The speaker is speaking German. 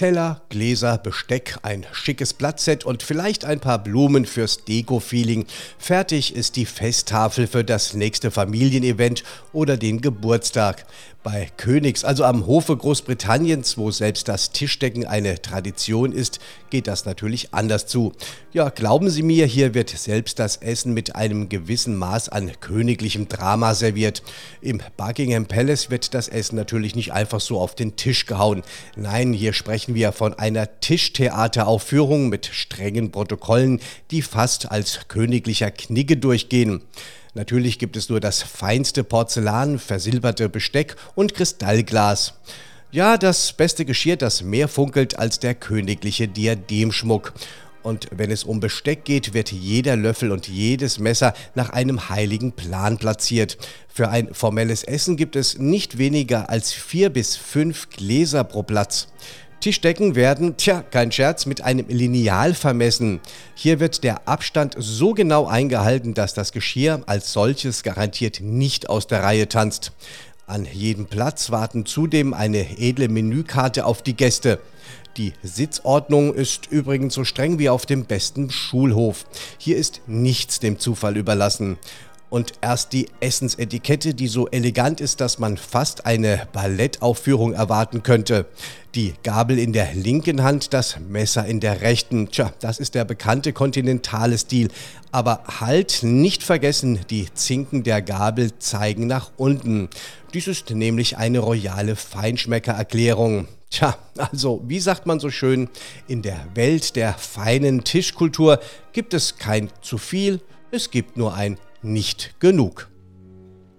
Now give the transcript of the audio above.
Teller, Gläser, Besteck, ein schickes Blattset und vielleicht ein paar Blumen fürs Deko-Feeling. Fertig ist die Festtafel für das nächste Familienevent oder den Geburtstag. Bei Königs, also am Hofe Großbritanniens, wo selbst das Tischdecken eine Tradition ist, geht das natürlich anders zu. Ja, glauben Sie mir, hier wird selbst das Essen mit einem gewissen Maß an königlichem Drama serviert. Im Buckingham Palace wird das Essen natürlich nicht einfach so auf den Tisch gehauen. Nein, hier sprechen wir von einer Tischtheateraufführung mit strengen Protokollen, die fast als königlicher Knigge durchgehen. Natürlich gibt es nur das feinste Porzellan, versilberte Besteck und Kristallglas. Ja, das beste Geschirr, das mehr funkelt als der königliche Diademschmuck. Und wenn es um Besteck geht, wird jeder Löffel und jedes Messer nach einem heiligen Plan platziert. Für ein formelles Essen gibt es nicht weniger als 4 bis 5 Gläser pro Platz. Tischdecken werden, kein Scherz, mit einem Lineal vermessen. Hier wird der Abstand so genau eingehalten, dass das Geschirr als solches garantiert nicht aus der Reihe tanzt. An jedem Platz warten zudem eine edle Menükarte auf die Gäste. Die Sitzordnung ist übrigens so streng wie auf dem besten Schulhof. Hier ist nichts dem Zufall überlassen. Und erst die Essensetikette, die so elegant ist, dass man fast eine Ballettaufführung erwarten könnte. Die Gabel in der linken Hand, das Messer in der rechten. Das ist der bekannte kontinentale Stil. Aber halt nicht vergessen, die Zinken der Gabel zeigen nach unten. Dies ist nämlich eine royale Feinschmeckererklärung. Also, wie sagt man so schön, in der Welt der feinen Tischkultur gibt es kein zu viel, es gibt nur ein nicht genug.